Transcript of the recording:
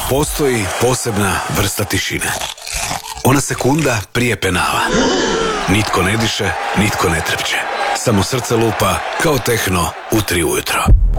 Postoji posebna vrsta tišine. Ona sekunda prije penala. Nitko ne diše, nitko ne trepće. Samo srce lupa kao tehno u 3 ujutro.